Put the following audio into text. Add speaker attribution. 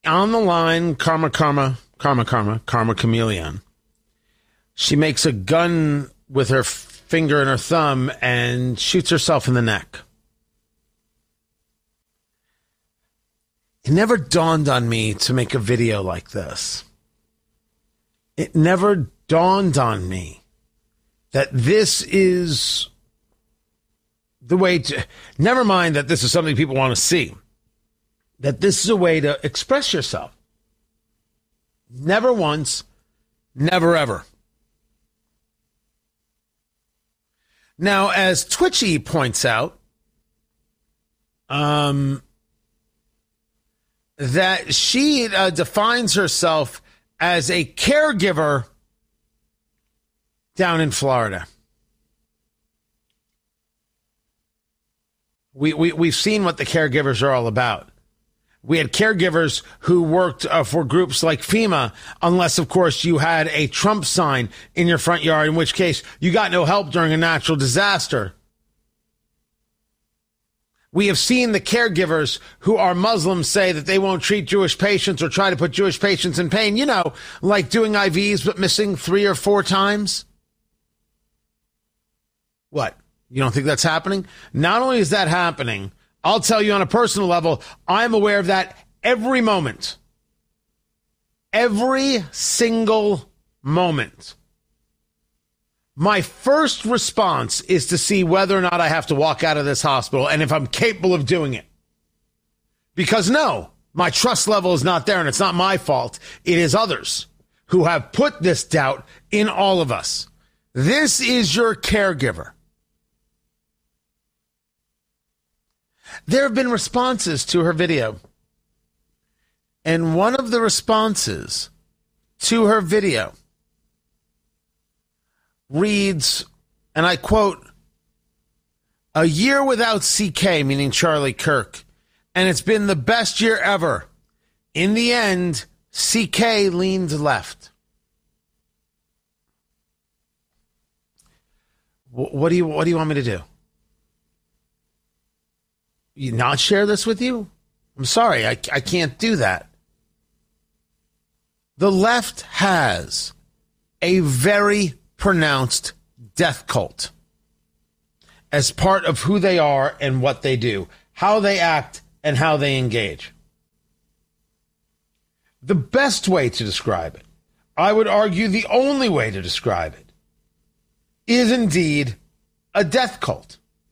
Speaker 1: On the line, Karma Chameleon. She makes a gun with her finger and her thumb and shoots herself in the neck. It never dawned on me to make a video like this. It never dawned on me that this is the way to, never mind that this is something people want to see, that this is a way to express yourself. Never once, never ever. Now, as Twitchy points out, that she defines herself as a caregiver down in Florida. We've seen what the caregivers are all about. We had caregivers who worked for groups like FEMA, unless, of course, you had a Trump sign in your front yard, in which case you got no help during a natural disaster. We have seen the caregivers who are Muslims say that they won't treat Jewish patients or try to put Jewish patients in pain, you know, like doing IVs but missing 3 or 4 times. What? You don't think that's happening? Not only is that happening, I'll tell you on a personal level, I'm aware of that every moment. Every single moment. My first response is to see whether or not I have to walk out of this hospital and if I'm capable of doing it. Because no, my trust level is not there, and it's not my fault. It is others who have put this doubt in all of us. This is your caregiver. There have been responses to her video. And one of the responses to her video reads, and I quote, "A year without CK," meaning Charlie Kirk, "and it's been the best year ever. In the end, CK leaned left." What do you want me to do? You not share this with you? I'm sorry, I can't do that. The left has a very pronounced death cult as part of who they are and what they do, how they act and how they engage. The best way to describe it, I would argue the only way to describe it, is indeed a death cult.